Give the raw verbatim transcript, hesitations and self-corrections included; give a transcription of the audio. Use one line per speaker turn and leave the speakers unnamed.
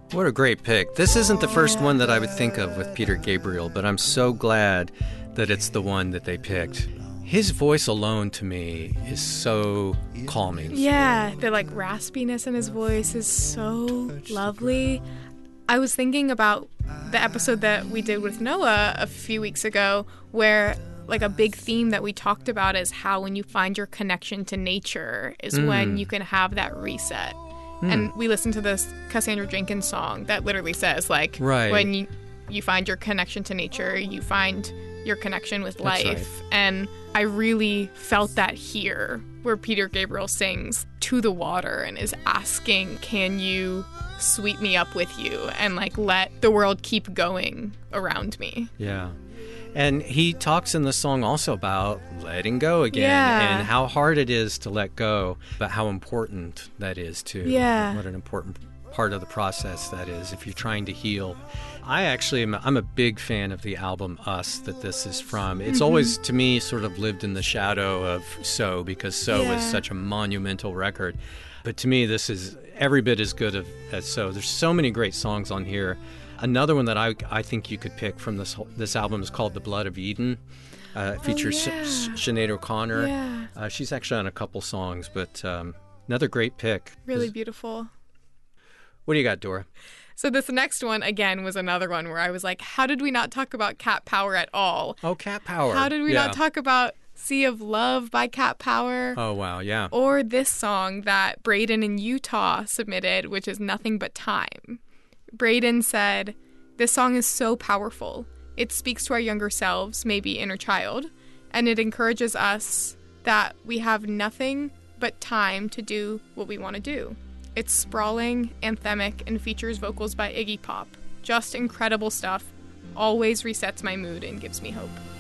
What a great pick. This isn't the first one that I would think of with Peter Gabriel, but I'm so glad that it's the one that they picked. His voice alone to me is so calming.
Yeah, the like raspiness in his voice is so lovely. I was thinking about the episode that we did with Noah a few weeks ago where like a big theme that we talked about is how when you find your connection to nature is mm. when you can have that reset. Mm. And we listened to this Cassandra Jenkins song that literally says like
right.
when you, you find your connection to nature, you find your connection with life.
Right.
And I really felt that here where Peter Gabriel sings to the water and is asking, can you sweep me up with you and like let the world keep going around me?
Yeah. And he talks in the song also about letting go again
yeah.
and how hard it is to let go, but how important that is too.
Yeah.
What an important part of the process that is if you're trying to heal. I actually am I'm a big fan of the album Us that this is from. It's mm-hmm. always, to me, sort of lived in the shadow of So, because So
yeah.
is such a monumental record. But to me, this is every bit as good of, as So. There's so many great songs on here. Another one that I I think you could pick from this this album is called The Blood of Eden. Uh, it features
oh, yeah.
S- Sinead O'Connor.
Yeah.
Uh, she's actually on a couple songs, but um, another great pick.
Really beautiful.
What do you got, Dora?
So this next one, again, was another one where I was like, how did we not talk about Cat Power at all?
Oh, Cat Power.
How did we
yeah.
not talk about Sea of Love by Cat Power?
Oh, wow, yeah.
Or this song that Braden in Utah submitted, which is Nothing But Time. Braden said, this song is so powerful. It speaks to our younger selves, maybe inner child, and it encourages us that we have nothing but time to do what we want to do. It's sprawling, anthemic, and features vocals by Iggy Pop. Just incredible stuff. Always resets my mood and gives me hope.